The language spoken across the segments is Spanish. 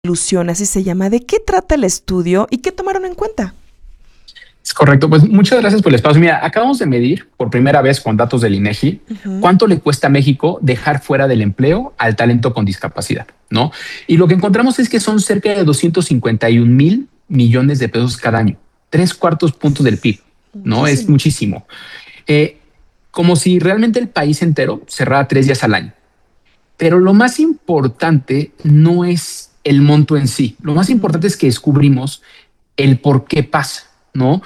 Ilusión, así se llama. ¿De qué trata el estudio y qué tomaron en cuenta? Es correcto. Pues muchas gracias por el espacio. Mira, acabamos de medir por primera vez con datos del INEGI cuánto le cuesta a México dejar fuera del empleo al talento con discapacidad, ¿no? Y lo que encontramos es que son cerca de 251,000 millones de pesos cada año, 3/4 puntos del PIB, ¿no? Es Muchísimo. muchísimo. Eh, Como si realmente el país entero cerrara 3 días al año. Pero lo más importante no es el monto en sí. Lo más importante es que descubrimos el por qué pasa, ¿no?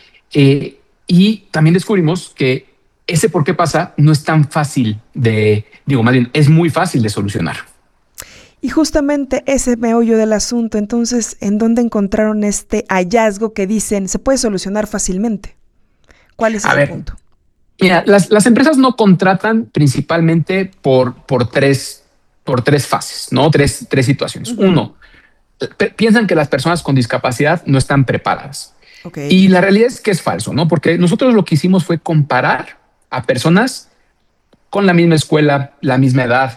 Y también descubrimos que ese por qué pasa no es tan fácil más bien, es muy fácil de solucionar. Y justamente ese meollo del asunto, entonces, ¿en dónde encontraron este hallazgo que dicen se puede solucionar fácilmente? ¿Cuál es A ese ver, punto? mira, las empresas no contratan principalmente por tres fases, ¿no? Tres situaciones. Uno, piensan que las personas con discapacidad no están preparadas. Ok. Y la realidad es que es falso, ¿no? Porque nosotros lo que hicimos fue comparar a personas con la misma escuela, la misma edad,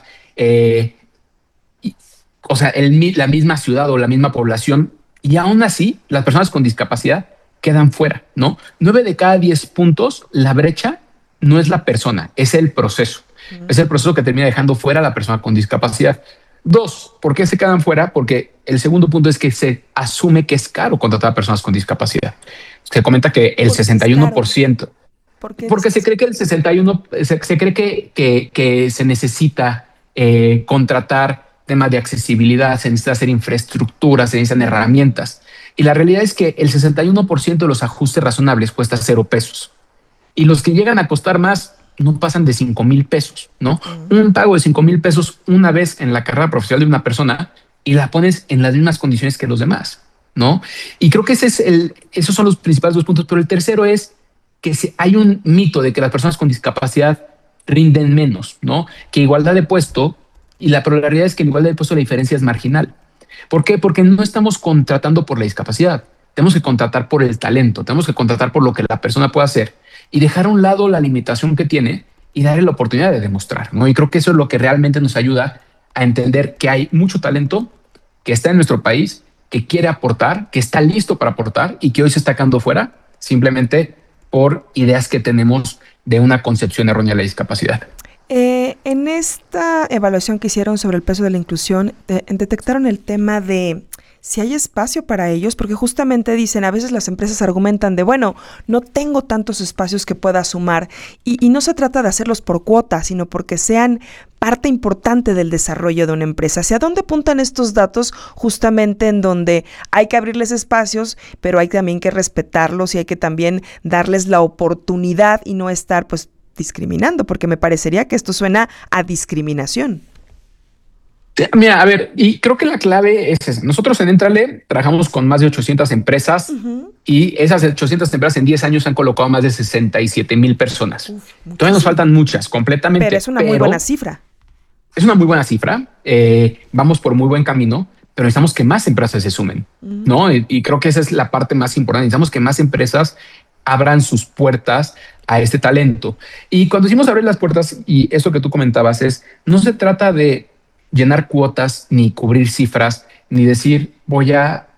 o sea, la misma ciudad o la misma población, y aún así las personas con discapacidad quedan fuera, ¿no? 9 de cada 10 puntos, la brecha no es la persona, es el proceso. Es el proceso que termina dejando fuera a la persona con discapacidad. Dos, ¿por qué se quedan fuera? Porque el segundo punto es que se asume que es caro contratar a personas con discapacidad. Se comenta que el ¿Por qué es caro? 61%, ¿Por qué porque se dices? cree que el 61, se cree que se necesita contratar temas de accesibilidad, se necesita hacer infraestructura, se necesitan herramientas. Y la realidad es que el 61% de los ajustes razonables cuesta 0 pesos. Y los que llegan a costar más no pasan de 5,000 pesos, ¿no? Un pago de 5,000 pesos una vez en la carrera profesional de una persona y la pones en las mismas condiciones que los demás, ¿no? Y creo que esos son los principales 2 puntos. Pero el tercero es que hay un mito de que las personas con discapacidad rinden menos, ¿no? Que igualdad de puesto, pero la realidad es que en igualdad de puesto la diferencia es marginal. ¿Por qué? Porque no estamos contratando por la discapacidad. Tenemos que contratar por el talento, tenemos que contratar por lo que la persona puede hacer y dejar a un lado la limitación que tiene y darle la oportunidad de demostrar, ¿no? Y creo que eso es lo que realmente nos ayuda a entender que hay mucho talento que está en nuestro país, que quiere aportar, que está listo para aportar y que hoy se está quedando fuera simplemente por ideas que tenemos de una concepción errónea de la discapacidad. En esta evaluación que hicieron sobre el peso de la inclusión, detectaron el tema de si hay espacio para ellos, porque justamente dicen, a veces las empresas argumentan de, bueno, no tengo tantos espacios que pueda sumar, y no se trata de hacerlos por cuota, sino porque sean parte importante del desarrollo de una empresa. ¿Hacia dónde apuntan estos datos? Justamente en donde hay que abrirles espacios, pero hay también que respetarlos y hay que también darles la oportunidad y no estar, pues, discriminando, porque me parecería que esto suena a discriminación. Mira, a ver, y creo que la clave es esa. Nosotros en Entrale trabajamos con más de 800 empresas y esas 800 empresas en 10 años han colocado más de 67,000 personas. Todavía nos faltan muchas, completamente. Pero es una muy buena cifra. Es una muy buena cifra. Vamos por muy buen camino, pero necesitamos que más empresas se sumen, ¿no? Y creo que esa es la parte más importante. Necesitamos que más empresas abran sus puertas a este talento. Y cuando decimos abrir las puertas, y eso que tú comentabas no se trata de llenar cuotas, ni cubrir cifras, ni decir voy a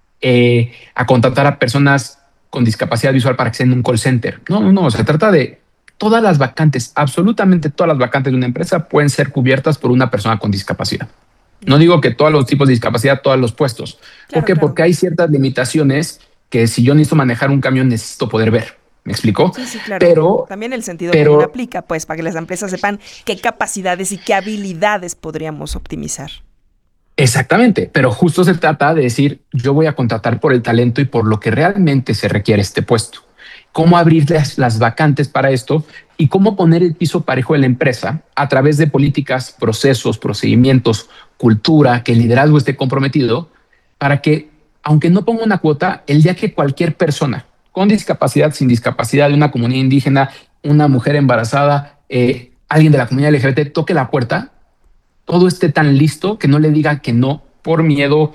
contratar a personas con discapacidad visual para que estén en un call center. No, se trata de todas las vacantes, absolutamente todas las vacantes de una empresa pueden ser cubiertas por una persona con discapacidad. No digo que todos los tipos de discapacidad, todos los puestos. Claro, ¿Por qué? claro. Porque hay ciertas limitaciones que si yo necesito manejar un camión necesito poder ver. ¿Me explico? Sí, claro. Pero, También el sentido común pero aplica, pues, para que las empresas sepan qué capacidades y qué habilidades podríamos optimizar. exactamente, pero justo se trata de decir, yo voy a contratar por el talento y por lo que realmente se requiere este puesto. Cómo abrir las vacantes para esto y cómo poner el piso parejo de la empresa a través de políticas, procesos, procedimientos, cultura, que el liderazgo esté comprometido para que, aunque no ponga una cuota, el día que cualquier persona con discapacidad, sin discapacidad, de una comunidad indígena, una mujer embarazada, alguien de la comunidad LGBT toque la puerta, todo esté tan listo que no le diga que no por miedo,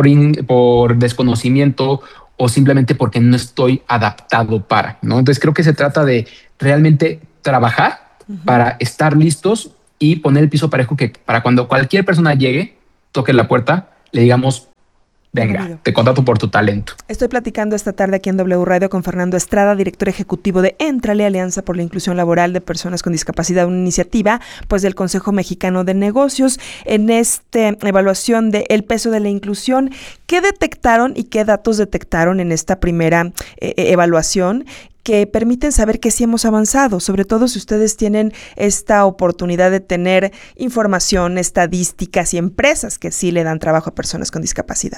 por desconocimiento o simplemente porque no estoy adaptado para, ¿no? Entonces creo que se trata de realmente trabajar para estar listos y poner el piso parejo que para cuando cualquier persona llegue, toque la puerta, le digamos, venga, Bienvenido. te contrato por tu talento. Estoy platicando esta tarde aquí en W Radio con Fernando Estrada, director ejecutivo de Éntrale, Alianza por la Inclusión Laboral de Personas con Discapacidad, una iniciativa pues del Consejo Mexicano de Negocios. En esta evaluación del peso de la inclusión, ¿qué detectaron y qué datos detectaron en esta primera evaluación que permiten saber que sí hemos avanzado, sobre todo si ustedes tienen esta oportunidad de tener información, estadísticas y empresas que sí le dan trabajo a personas con discapacidad?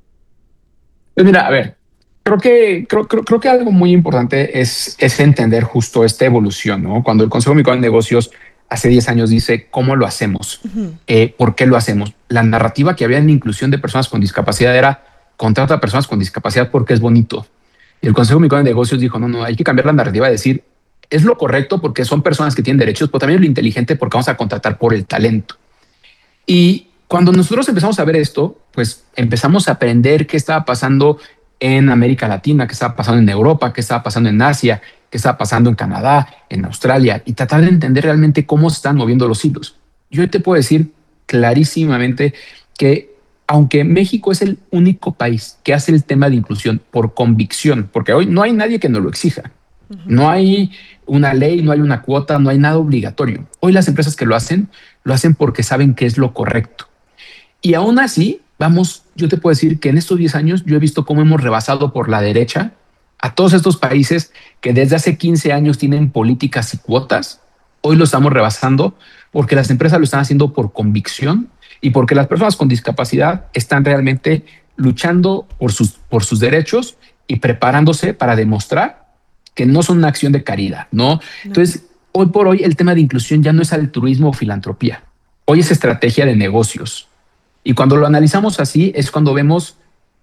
Pues mira, a ver, creo que algo muy importante es entender justo esta evolución, ¿no? Cuando el Consejo Mexicano de Negocios hace 10 años dice cómo lo hacemos, por qué lo hacemos. La narrativa que había en la inclusión de personas con discapacidad era contrata a personas con discapacidad porque es bonito. Y el Consejo Mexicano de Negocios dijo, no, hay que cambiar la narrativa y decir, es lo correcto porque son personas que tienen derechos, pero también es lo inteligente porque vamos a contratar por el talento. Y cuando nosotros empezamos a ver esto, pues empezamos a aprender qué estaba pasando en América Latina, qué estaba pasando en Europa, qué estaba pasando en Asia, qué estaba pasando en Canadá, en Australia, y tratar de entender realmente cómo se están moviendo los hilos. Yo te puedo decir clarísimamente que aunque México es el único país que hace el tema de inclusión por convicción, porque hoy no hay nadie que nos lo exija, no hay una ley, no hay una cuota, no hay nada obligatorio. Hoy las empresas que lo hacen porque saben que es lo correcto. Y aún así, yo te puedo decir que en estos 10 años yo he visto cómo hemos rebasado por la derecha a todos estos países que desde hace 15 años tienen políticas y cuotas. Hoy lo estamos rebasando porque las empresas lo están haciendo por convicción y porque las personas con discapacidad están realmente luchando por sus derechos y preparándose para demostrar que no son una acción de caridad, ¿no? Entonces, hoy por hoy el tema de inclusión ya no es altruismo o filantropía. Hoy es estrategia de negocios. Y cuando lo analizamos así es cuando vemos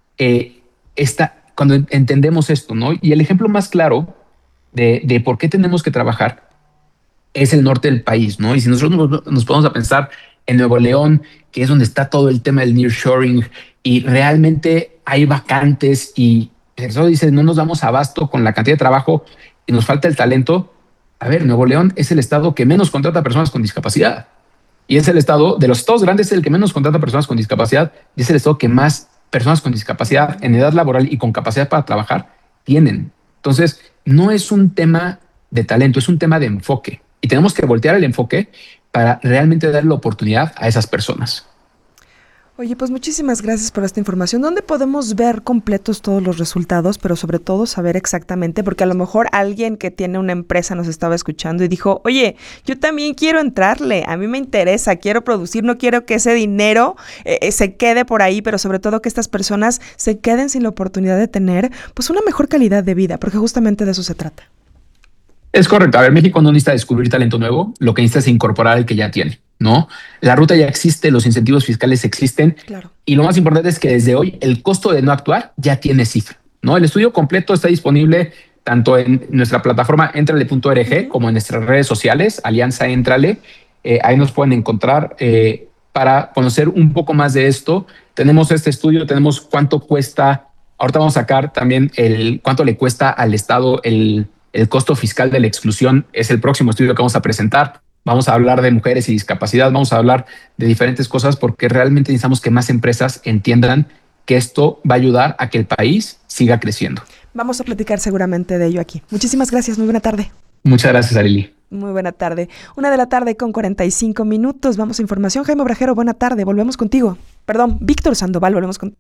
cuando entendemos esto, ¿no? Y el ejemplo más claro de por qué tenemos que trabajar es el norte del país, ¿no? Y si nosotros nos ponemos a pensar en Nuevo León, que es donde está todo el tema del nearshoring, y realmente hay vacantes y eso dice, no nos damos abasto con la cantidad de trabajo y nos falta el talento. A ver, Nuevo León es el estado que menos contrata personas con discapacidad. Y es el estado, de los estados grandes, es el que menos contrata personas con discapacidad y es el estado que más personas con discapacidad en edad laboral y con capacidad para trabajar tienen. Entonces, no es un tema de talento, es un tema de enfoque. Y tenemos que voltear el enfoque para realmente darle la oportunidad a esas personas. Oye, pues muchísimas gracias por esta información. ¿Dónde podemos ver completos todos los resultados, pero sobre todo saber exactamente? Porque a lo mejor alguien que tiene una empresa nos estaba escuchando y dijo, oye, yo también quiero entrarle, a mí me interesa, quiero producir, no quiero que ese dinero se quede por ahí, pero sobre todo que estas personas se queden sin la oportunidad de tener pues una mejor calidad de vida, porque justamente de eso se trata. Es correcto. A ver, México no necesita descubrir talento nuevo, lo que necesita es incorporar el que ya tiene, ¿no? La ruta ya existe, los incentivos fiscales existen. Claro. Y lo más importante es que desde hoy el costo de no actuar ya tiene cifra, ¿no? El estudio completo está disponible tanto en nuestra plataforma entrale.org como en nuestras redes sociales, Alianza Entrale. Ahí nos pueden encontrar para conocer un poco más de esto. Tenemos este estudio, tenemos cuánto cuesta. Ahorita vamos a sacar también cuánto le cuesta al Estado el costo fiscal de la exclusión. Es el próximo estudio que vamos a presentar. Vamos a hablar de mujeres y discapacidad, vamos a hablar de diferentes cosas porque realmente necesitamos que más empresas entiendan que esto va a ayudar a que el país siga creciendo. Vamos a platicar seguramente de ello aquí. Muchísimas gracias, muy buena tarde. Muchas gracias, Arely. Muy buena tarde. 1:00 p.m. con 45 minutos. Vamos a información. Jaime Obrajero, buena tarde. Volvemos contigo. Perdón, Víctor Sandoval, volvemos con...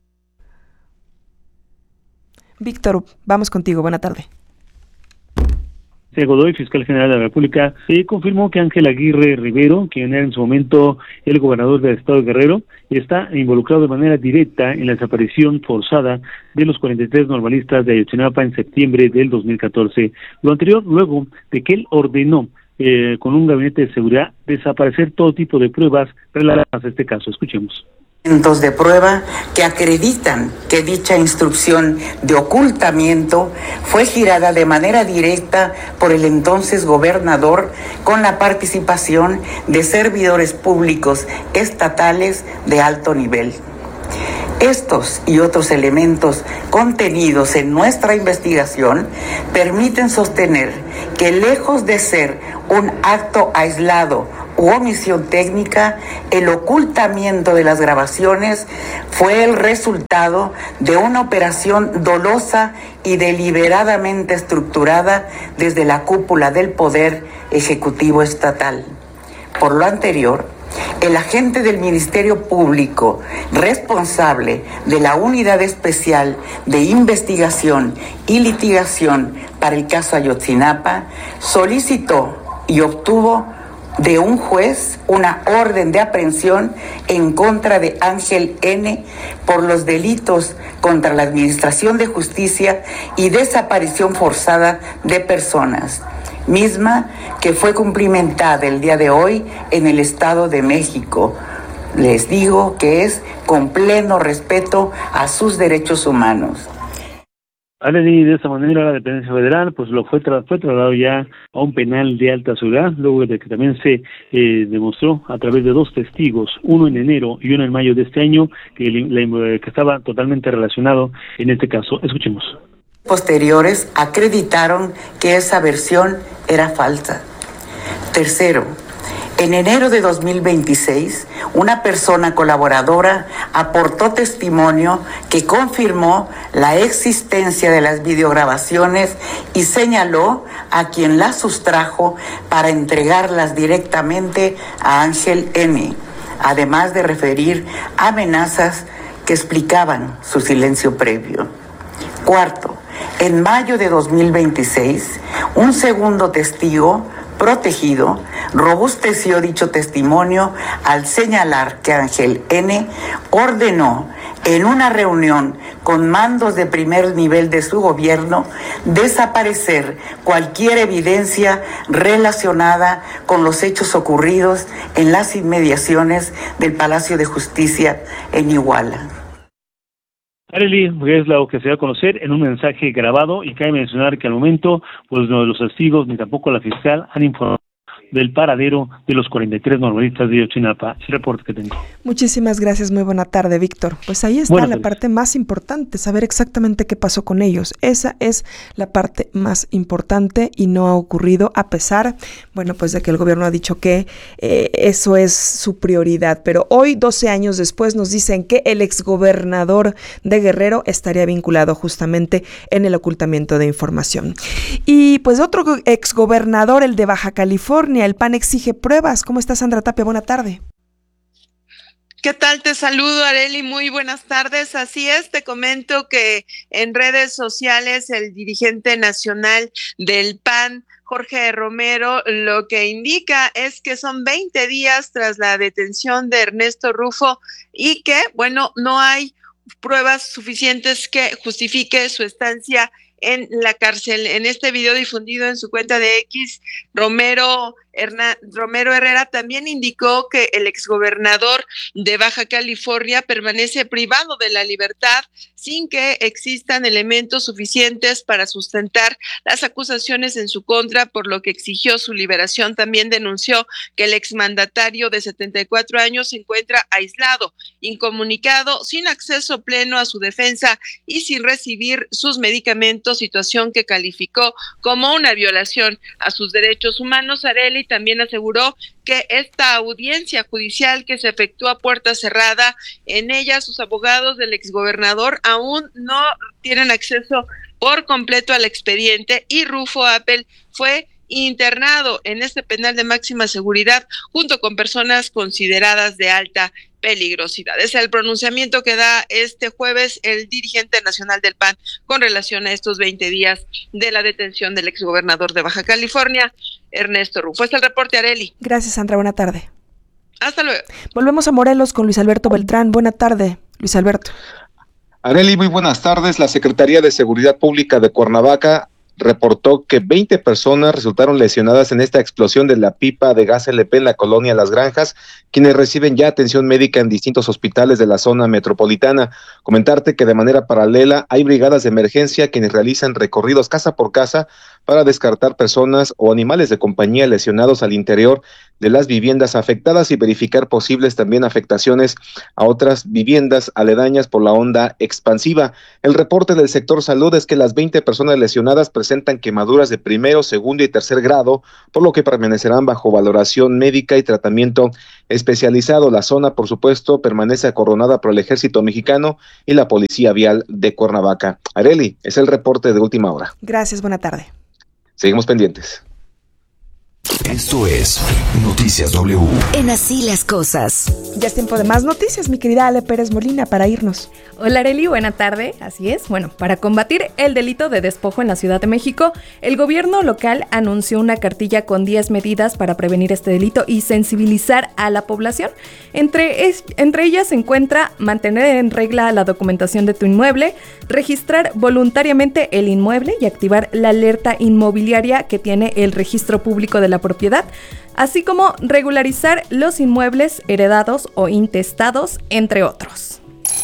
Víctor, vamos contigo. Buena tarde. Godoy, fiscal general de la República, confirmó que Ángel Aguirre Rivero, quien era en su momento el gobernador del estado de Guerrero, está involucrado de manera directa en la desaparición forzada de los 43 normalistas de Ayotzinapa en septiembre del 2014. Lo anterior luego de que él ordenó con un gabinete de seguridad desaparecer todo tipo de pruebas relacionadas a este caso. Escuchemos. De prueba que acreditan que dicha instrucción de ocultamiento fue girada de manera directa por el entonces gobernador con la participación de servidores públicos estatales de alto nivel. Estos y otros elementos contenidos en nuestra investigación permiten sostener que lejos de ser un acto aislado u omisión técnica, el ocultamiento de las grabaciones fue el resultado de una operación dolosa y deliberadamente estructurada desde la cúpula del Poder Ejecutivo Estatal. Por lo anterior, el agente del Ministerio Público responsable de la Unidad Especial de Investigación y Litigación para el caso Ayotzinapa solicitó y obtuvo de un juez una orden de aprehensión en contra de Ángel N. por los delitos contra la Administración de Justicia y desaparición forzada de personas, misma que fue cumplimentada el día de hoy en el Estado de México. Les digo que es con pleno respeto a sus derechos humanos. Arely, de esta manera la dependencia federal pues lo fue trasladado ya a un penal de alta seguridad, luego de que también se demostró a través de 2 testigos, uno en enero y uno en mayo de este año, que estaba totalmente relacionado en este caso. Escuchemos. Posteriores acreditaron que esa versión era falsa. Tercero, en enero de 2026, una persona colaboradora aportó testimonio que confirmó la existencia de las videograbaciones y señaló a quien las sustrajo para entregarlas directamente a Ángel N., además de referir amenazas que explicaban su silencio previo. Cuarto, en mayo de 2026, un segundo testigo protegido robusteció dicho testimonio al señalar que Ángel N. ordenó en una reunión con mandos de primer nivel de su gobierno desaparecer cualquier evidencia relacionada con los hechos ocurridos en las inmediaciones del Palacio de Justicia en Iguala. Arely, es lo que se va a conocer en un mensaje grabado, y cabe mencionar que al momento pues no los testigos ni tampoco la fiscal han informado del paradero de los 43 normalistas de Ayotzinapa. Es el reporte que tengo. Muchísimas gracias, muy buena tarde, Víctor. Pues ahí está la parte más importante, saber exactamente qué pasó con ellos. Esa es la parte más importante y no ha ocurrido a pesar, bueno, pues de que el gobierno ha dicho que eso es su prioridad. Pero hoy, 12 años después, nos dicen que el exgobernador de Guerrero estaría vinculado justamente en el ocultamiento de información. Y pues otro exgobernador, el de Baja California, el PAN exige pruebas. ¿Cómo estás, Sandra Tapia? Buena tarde. ¿Qué tal? Te saludo, Arely, muy buenas tardes. Así es, te comento que en redes sociales el dirigente nacional del PAN, Jorge Romero, lo que indica es que son 20 días tras la detención de Ernesto Rufo y que, bueno, no hay pruebas suficientes que justifique su estancia en la cárcel. En este video difundido en su cuenta de X, Romero Herrera también indicó que el exgobernador de Baja California permanece privado de la libertad sin que existan elementos suficientes para sustentar las acusaciones en su contra, por lo que exigió su liberación. También denunció que el exmandatario de 74 años se encuentra aislado, incomunicado, sin acceso pleno a su defensa y sin recibir sus medicamentos, situación que calificó como una violación a sus derechos humanos. Arely también aseguró que esta audiencia judicial que se efectúa a puerta cerrada, en ella sus abogados del exgobernador aún no tienen acceso por completo al expediente y Rufo Appel fue internado en este penal de máxima seguridad junto con personas consideradas de alta peligrosidad. Es el pronunciamiento que da este jueves el dirigente nacional del PAN con relación a estos 20 días de la detención del exgobernador de Baja California, Ernesto Rufo. Este es el reporte, Arely. Gracias, Sandra. Buena tarde. Hasta luego. Volvemos a Morelos con Luis Alberto Beltrán. Buena tarde, Luis Alberto. Arely, muy buenas tardes. La Secretaría de Seguridad Pública de Cuernavaca reportó que 20 personas resultaron lesionadas en esta explosión de la pipa de gas LP en la colonia Las Granjas, quienes reciben ya atención médica en distintos hospitales de la zona metropolitana. Comentarte que de manera paralela hay brigadas de emergencia quienes realizan recorridos casa por casa para descartar personas o animales de compañía lesionados al interior de las viviendas afectadas y verificar posibles también afectaciones a otras viviendas aledañas por la onda expansiva. El reporte del sector salud es que las 20 personas lesionadas presentan quemaduras de primero, segundo y tercer grado, por lo que permanecerán bajo valoración médica y tratamiento especializado. La zona, por supuesto, permanece acorronada por el Ejército Mexicano y la Policía Vial de Cuernavaca. Areli, es el reporte de última hora. Gracias, buena tarde. Seguimos pendientes. Esto es Noticias W. En Así las Cosas. Ya es tiempo de más noticias, mi querida Ale Pérez Molina, para irnos. Hola Areli, buena tarde, así es. Bueno, para combatir el delito de despojo en la Ciudad de México, el gobierno local anunció una cartilla con 10 medidas para prevenir este delito y sensibilizar a la población. Entre ellas se encuentra mantener en regla la documentación de tu inmueble, registrar voluntariamente el inmueble y activar la alerta inmobiliaria que tiene el registro público de la propiedad, así como regularizar los inmuebles heredados o intestados, entre otros.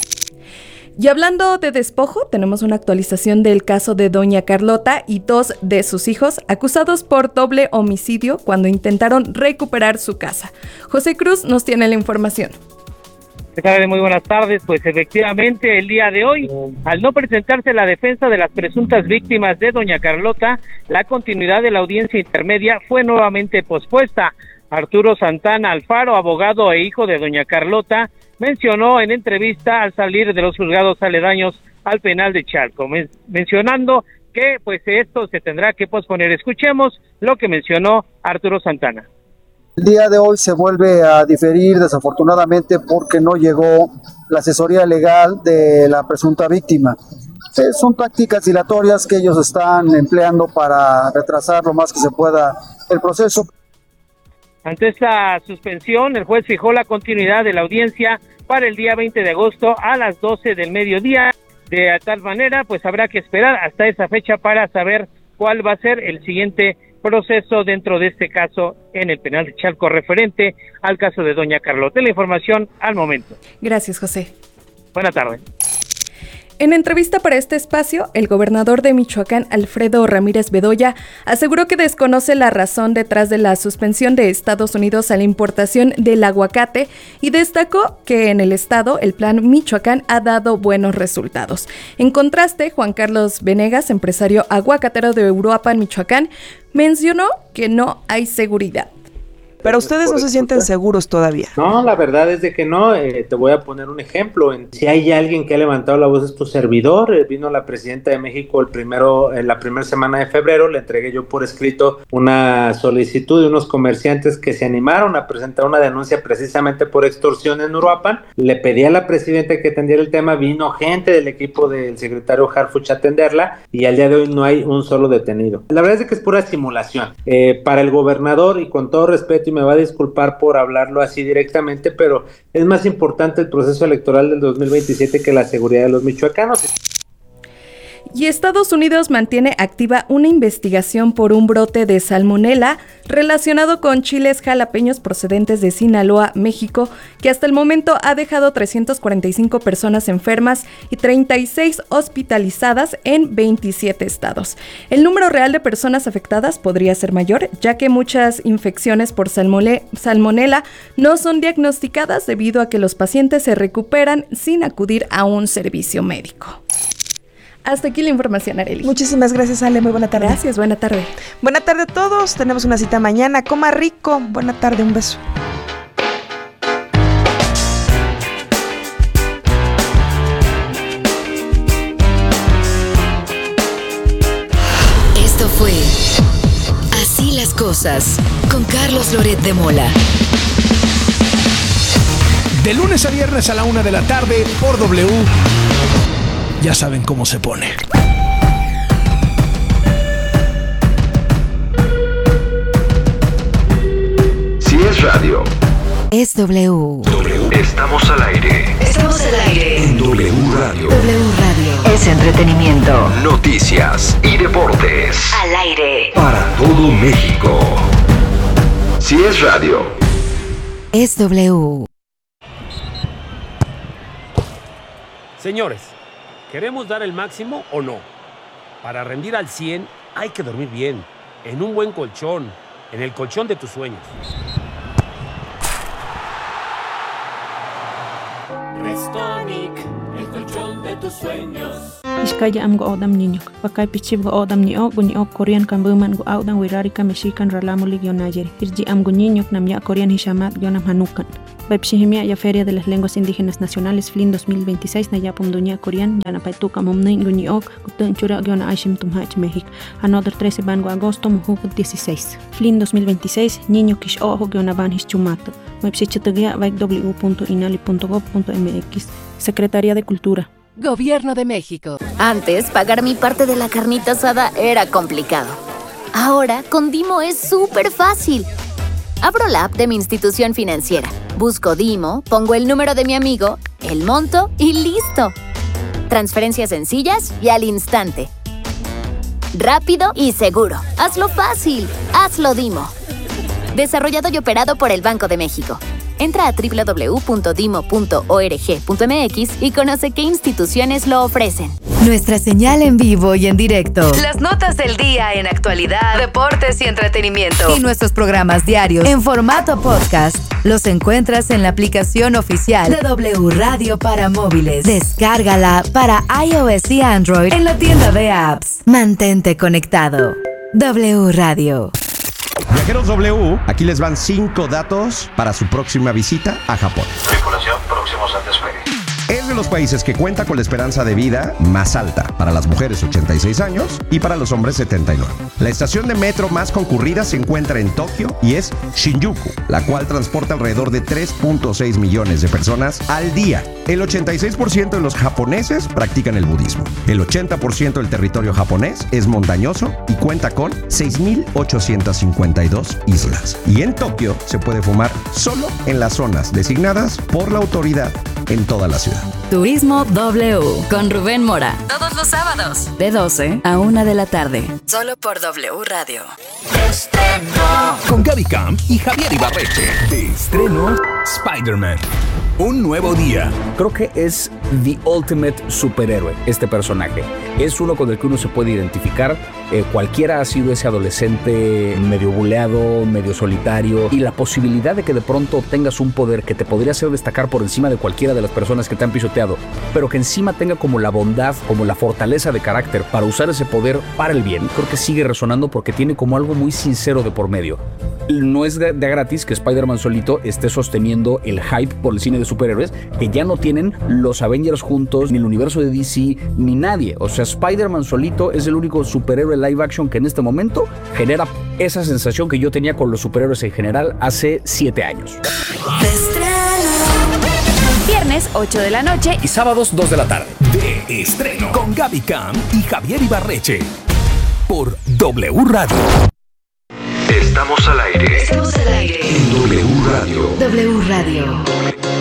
Y hablando de despojo, tenemos una actualización del caso de doña Carlota y 2 de sus hijos acusados por doble homicidio cuando intentaron recuperar su casa. José Cruz nos tiene la información. ¿Qué tal? Muy buenas tardes. Pues efectivamente, el día de hoy, al no presentarse la defensa de las presuntas víctimas de doña Carlota, la continuidad de la audiencia intermedia fue nuevamente pospuesta. Arturo Santana Alfaro, abogado e hijo de doña Carlota, mencionó en entrevista al salir de los juzgados aledaños al penal de Chalco, mencionando que pues esto se tendrá que posponer. Escuchemos lo que mencionó Arturo Santana. El día de hoy se vuelve a diferir desafortunadamente porque no llegó la asesoría legal de la presunta víctima. Son tácticas dilatorias que ellos están empleando para retrasar lo más que se pueda el proceso. Ante esta suspensión, el juez fijó la continuidad de la audiencia para el día 20 de agosto a las 12 del mediodía. De tal manera, pues habrá que esperar hasta esa fecha para saber cuál va a ser el siguiente proceso dentro de este caso en el penal de Chalco referente al caso de doña Carlota. La información al momento. Gracias, José. Buenas tardes. En entrevista para este espacio, el gobernador de Michoacán, Alfredo Ramírez Bedoya, aseguró que desconoce la razón detrás de la suspensión de Estados Unidos a la importación del aguacate y destacó que en el estado el plan Michoacán ha dado buenos resultados. En contraste, Juan Carlos Venegas, empresario aguacatero de Uruapan, Michoacán, mencionó que no hay seguridad. Pero ustedes no se sienten seguros todavía. No, la verdad es de que no. Te voy a poner un ejemplo. Si hay alguien que ha levantado la voz es tu servidor. Vino la presidenta de México en la primera semana de febrero. Le entregué yo por escrito una solicitud de unos comerciantes que se animaron a presentar una denuncia precisamente por extorsión en Uruapan. Le pedí a la presidenta que atendiera el tema. Vino gente del equipo del secretario Harfuch a atenderla y al día de hoy no hay un solo detenido. La verdad es que es pura simulación. Para el gobernador, y con todo respeto, me va a disculpar por hablarlo así directamente, pero es más importante el proceso electoral del 2027 que la seguridad de los michoacanos. Y Estados Unidos mantiene activa una investigación por un brote de salmonela relacionado con chiles jalapeños procedentes de Sinaloa, México, que hasta el momento ha dejado 345 personas enfermas y 36 hospitalizadas en 27 estados. El número real de personas afectadas podría ser mayor, ya que muchas infecciones por salmonela no son diagnosticadas debido a que los pacientes se recuperan sin acudir a un servicio médico. Hasta aquí la información, Areli. Muchísimas gracias, Ale. Muy buena tarde. Gracias, buena tarde. Buena tarde a todos. Tenemos una cita mañana. Coma rico. Buena tarde, un beso. Esto fue Así las Cosas con Carlos Loret de Mola. De lunes a viernes a la 1 de la tarde por W. Ya saben cómo se pone. Si es radio, Es W. estamos al aire. Estamos al aire. En W Radio. W Radio. Es entretenimiento. Noticias y deportes. Al aire. Para todo México. Si es radio. Es W. Señores, ¿queremos dar el máximo o no? Para rendir al 100 hay que dormir bien, en un buen colchón, en el colchón de tus sueños. Restonic, el colchón de tus sueños. Iskaya am go odam niñok, pakay pichib go odam niok Korean kan buman go audan wirari ka mexican ralamuli gyonayer. Irji am go niñok nam ya Korean hishamat gyonam hanukan. Baipshihimia ya Feria de las Lenguas Indígenas Nacionales FLIN 2026 na yapum dunya Korean yana paituka momnin guniok gutun chura gyona aishim tumhach México. Another 13 bango agosto mujuk 16. FLIN 2026 niño kish ojo gyona ban hischumato. Baipshichitagia vaik w.inali.gov.mx. Secretaría de Cultura. Gobierno de México. Antes, pagar mi parte de la carnita asada era complicado. Ahora, con Dimo es súper fácil. Abro la app de mi institución financiera, busco Dimo, pongo el número de mi amigo, el monto y ¡listo! Transferencias sencillas y al instante. Rápido y seguro. Hazlo fácil. Hazlo Dimo. Desarrollado y operado por el Banco de México. Entra a www.dimo.org.mx y conoce qué instituciones lo ofrecen. Nuestra señal en vivo y en directo. Las notas del día en actualidad, deportes y entretenimiento. Y nuestros programas diarios en formato podcast. Los encuentras en la aplicación oficial de W Radio para móviles. Descárgala para iOS y Android en la tienda de apps. Mantente conectado. W Radio. Viajeros W, aquí les van 5 datos para su próxima visita a Japón. Tripulación, próximos al despegue. Es de los países que cuenta con la esperanza de vida más alta. Para las mujeres 86 años y para los hombres 79. La estación de metro más concurrida se encuentra en Tokio y es Shinjuku, la cual transporta alrededor de 3.6 millones de personas al día. El 86% de los japoneses practican el budismo. El 80% del territorio japonés es montañoso y cuenta con 6.852 islas. Y en Tokio se puede fumar solo en las zonas designadas por la autoridad en toda la ciudad. Turismo W con Rubén Mora. Todos los sábados de 12 a 1 de la tarde. Solo por W Radio. Con Gaby Camp y Javier Ibarreche. De estreno Spider-Man. Un nuevo día. Creo que es the ultimate superhéroe este personaje. Es uno con el que uno se puede identificar. Cualquiera ha sido ese adolescente medio buleado, medio solitario. Y la posibilidad de que de pronto obtengas un poder que te podría hacer destacar por encima de cualquiera de las personas que te han pisoteado, pero que encima tenga como la bondad, como la fortaleza de carácter para usar ese poder para el bien, creo que sigue resonando porque tiene como algo muy sincero de por medio. No es de gratis que Spider-Man solito esté sosteniendo el hype por el cine de superhéroes que ya no tienen los Avengers juntos, ni el universo de DC, ni nadie. O sea, Spider-Man solito es el único superhéroe live action que en este momento genera esa sensación que yo tenía con los superhéroes en general hace 7 años. Viernes 8 de la noche y sábados 2 de la tarde. De estreno con Gaby Camp y Javier Ibarreche. Por W Radio. Estamos al aire. Estamos al aire. W Radio. W Radio.